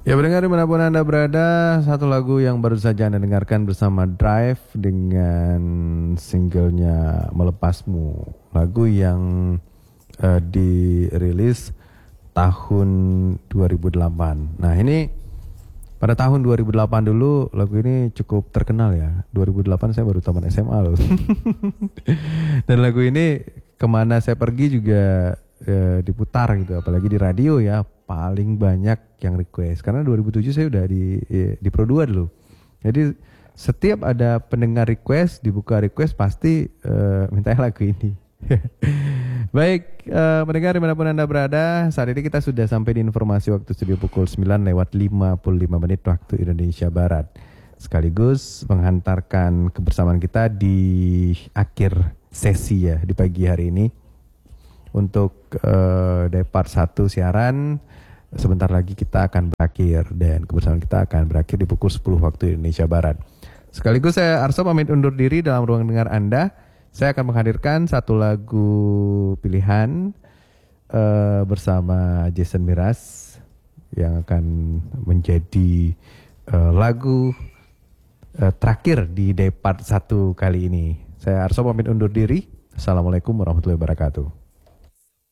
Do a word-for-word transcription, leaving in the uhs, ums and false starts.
Ya, pendengar dimanapun Anda berada, satu lagu yang baru saja Anda dengarkan bersama Drive dengan singlenya Melepasmu. Lagu yang uh, dirilis tahun dua ribu delapan. Nah, ini pada tahun dua ribu delapan dulu lagu ini cukup terkenal ya. dua ribu delapan saya baru tamat S M A loh. Dan lagu ini kemana saya pergi juga uh, diputar gitu, apalagi di radio ya. Paling banyak yang request karena dua ribu tujuh saya udah di di Pro dua dulu. Jadi setiap ada pendengar request, dibuka request pasti uh, minta lagu ini. Baik, uh, pendengar dimanapun Anda berada, saat ini kita sudah sampai di informasi waktu studio pukul sembilan lewat lima puluh lima menit waktu Indonesia Barat. Sekaligus menghantarkan kebersamaan kita di akhir sesi ya di pagi hari ini. Untuk uh, dari part satu siaran, sebentar lagi kita akan berakhir dan kebersamaan kita akan berakhir di pukul sepuluh waktu Indonesia Barat. Sekaligus saya Arso pamit undur diri dalam ruang dengar Anda. Saya akan menghadirkan satu lagu pilihan uh, bersama Jason Mraz yang akan menjadi uh, lagu uh, terakhir di day part satu kali ini. Saya Arso pamit undur diri. Assalamualaikum warahmatullahi wabarakatuh.